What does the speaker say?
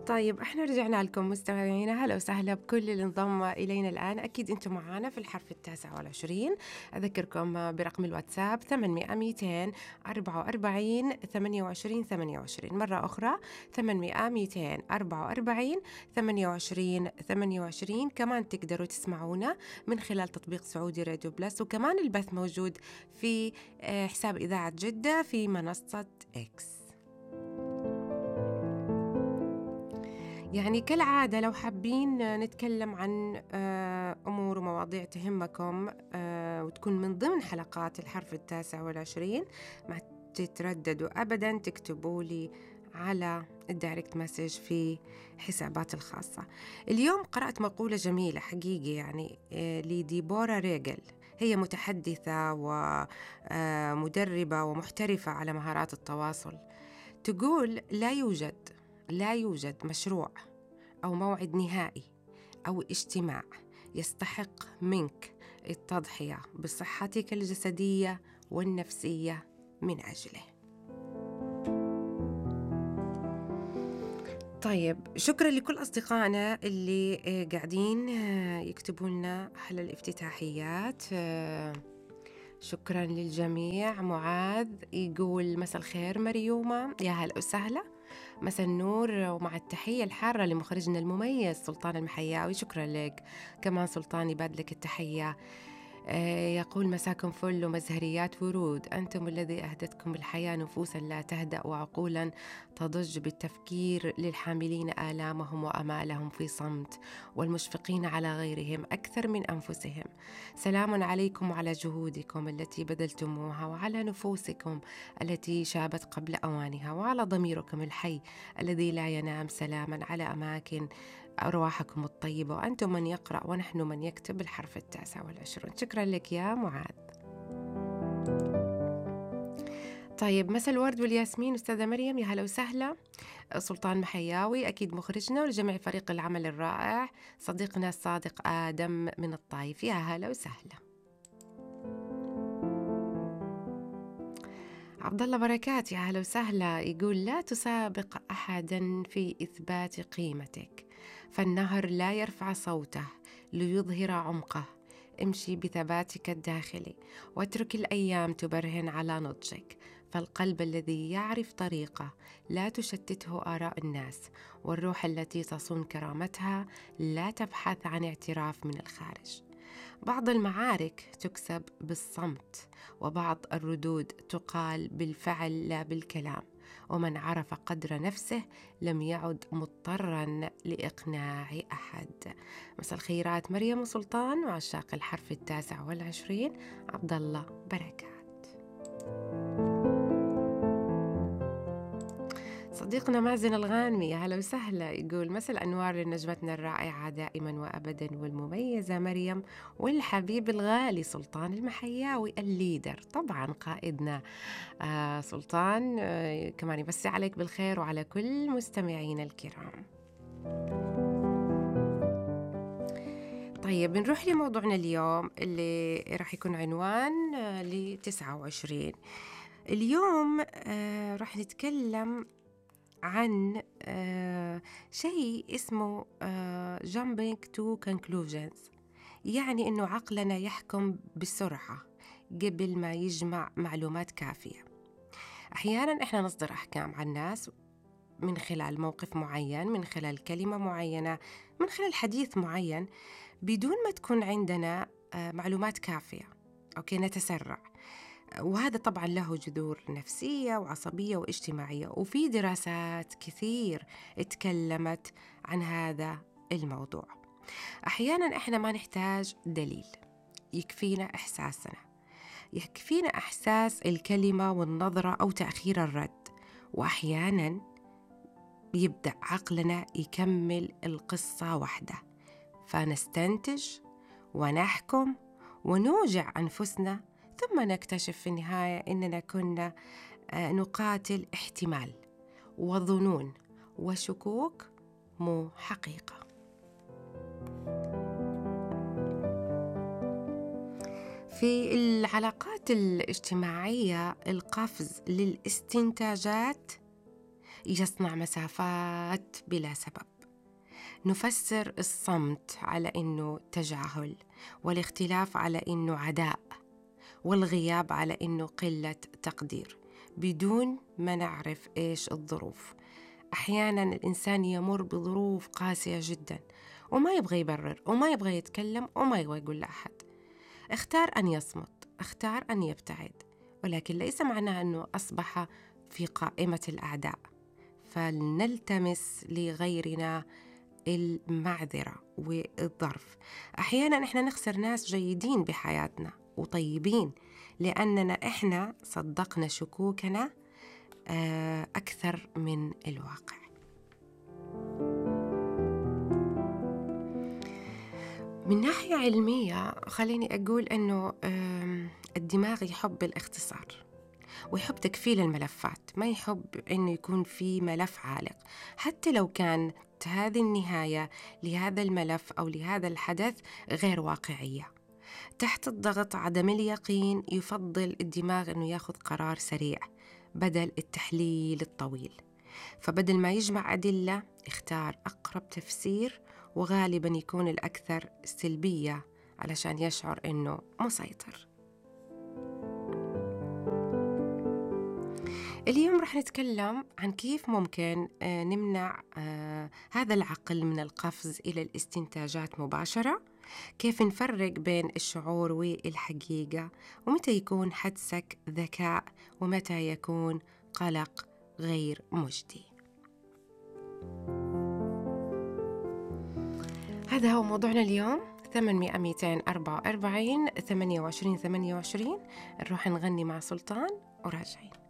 طيب احنا رجعنا لكم مستمعينا، هلا وسهلا بكل اللي انضم الينا الان. اكيد انتم معنا في الحرف 29. اذكركم برقم الواتساب 800 244 28 28. مره اخرى 800 244 28 28. كمان تقدروا تسمعونا من خلال تطبيق سعودي راديو بلس، وكمان البث موجود في حساب اذاعه جده في منصه اكس. يعني كالعادة لو حابين نتكلم عن أمور ومواضيع تهمكم وتكون من ضمن حلقات الحرف 29، ما تترددوا أبدا تكتبوا لي على الدايركت مسج في حسابات الخاصة. اليوم قرأت مقولة جميلة حقيقي، يعني لديبورا ريغل. هي متحدثة ومدربة ومحترفة على مهارات التواصل. تقول: لا يوجد مشروع أو موعد نهائي أو اجتماع يستحق منك التضحية بصحتك الجسدية والنفسية من أجله. طيب، شكرا لكل أصدقائنا اللي قاعدين يكتبوا لنا على الافتتاحيات. شكرا للجميع. معاذ يقول: مساء الخير مريومة، يا هلا وسهلا. مساء النور ومع التحية الحارة لمخرجنا المميز سلطان المحياوي. شكرا لك كمان سلطان، يباد لك التحية. يقول: مساكم فل ومزهريات ورود، أنتم الذي أهدتكم الحياة نفوسا لا تهدأ وعقولا تضج بالتفكير، للحاملين آلامهم وأمالهم في صمت، والمشفقين على غيرهم أكثر من أنفسهم. سلام عليكم وعلى جهودكم التي بذلتموها، وعلى نفوسكم التي شابت قبل أوانها، وعلى ضميركم الحي الذي لا ينام. سلاما على أماكن أرواحكم الطيبة، وأنتم من يقرأ ونحن من يكتب الحرف 29. شكرا لك يا معاذ. طيب، مساء الورد والياسمين أستاذة مريم، يا هلا وسهلا. سلطان محياوي أكيد مخرجنا، ولجميع فريق العمل الرائع. صديقنا الصادق آدم من الطايف، يا هلا وسهلا. عبد الله بركات، يا هلا وسهلا. يقول: لا تسابق أحدا في إثبات قيمتك، فالنهر لا يرفع صوته ليظهر عمقه. امشي بثباتك الداخلي، واترك الأيام تبرهن على نضجك، فالقلب الذي يعرف طريقه لا تشتته آراء الناس، والروح التي تصون كرامتها لا تبحث عن اعتراف من الخارج. بعض المعارك تكسب بالصمت، وبعض الردود تقال بالفعل لا بالكلام، ومن عرف قدر نفسه لم يعد مضطرا لإقناع أحد. مساء الخيرات مريم وسلطان وعشاق الحرف 29. عبد الله بركات. صديقنا مازن الغانمي، يا هلا وسهلا. يقول: مساء الأنوار لنجمتنا الرائعة دائما وأبدا والمميزة مريم، والحبيب الغالي سلطان المحياوي الليدر، طبعا قائدنا. سلطان كمان يمسي عليك بالخير وعلى كل مستمعينا الكرام. طيب، نروح لموضوعنا اليوم اللي راح يكون عنوان ل 29. اليوم راح نتكلم عن شيء اسمه jumping to conclusions، يعني إنه عقلنا يحكم بسرعة قبل ما يجمع معلومات كافية. أحيانا إحنا نصدر أحكام عن الناس من خلال موقف معين، من خلال كلمة معينة، من خلال حديث معين، بدون ما تكون عندنا معلومات كافية. أوكي، نتسرع، وهذا طبعا له جذور نفسية وعصبية واجتماعية، وفي دراسات كثير اتكلمت عن هذا الموضوع. أحيانا إحنا ما نحتاج دليل، يكفينا إحساسنا، يكفينا إحساس الكلمة والنظرة أو تأخير الرد، وأحيانا يبدأ عقلنا يكمل القصة وحده، فنستنتج ونحكم ونوجع أنفسنا، ثم نكتشف في النهاية إننا كنا نقاتل احتمال وظنون وشكوك، مو حقيقة. في العلاقات الاجتماعية القفز للاستنتاجات يصنع مسافات بلا سبب. نفسر الصمت على إنه تجاهل، والاختلاف على إنه عداء، والغياب على إنه قلة تقدير، بدون ما نعرف إيش الظروف. أحياناً الإنسان يمر بظروف قاسية جداً وما يبغى يبرر وما يبغى يتكلم وما يبغى يقول لأحد. اختار أن يصمت، اختار أن يبتعد، ولكن ليس معناه أنه أصبح في قائمة الأعداء. فلنلتمس لغيرنا المعذرة والظرف. أحياناً إحنا نخسر ناس جيدين بحياتنا وطيبين لأننا إحنا صدقنا شكوكنا أكثر من الواقع. من ناحية علمية خليني أقول أنه الدماغ يحب الاختصار ويحب تكفيل الملفات، ما يحب أنه يكون في ملف عالق، حتى لو كانت هذه النهاية لهذا الملف أو لهذا الحدث غير واقعية. تحت الضغط عدم اليقين يفضل الدماغ أنه ياخذ قرار سريع بدل التحليل الطويل، فبدل ما يجمع أدلة اختار أقرب تفسير، وغالباً يكون الأكثر سلبية علشان يشعر أنه مسيطر. اليوم رح نتكلم عن كيف ممكن نمنع هذا العقل من القفز إلى الاستنتاجات مباشرة، كيف نفرق بين الشعور والحقيقة، ومتى يكون حدسك ذكاء ومتى يكون قلق غير مجدي. هذا هو موضوعنا اليوم. 800-244-28-28. نروح نغني مع سلطان وراجعين.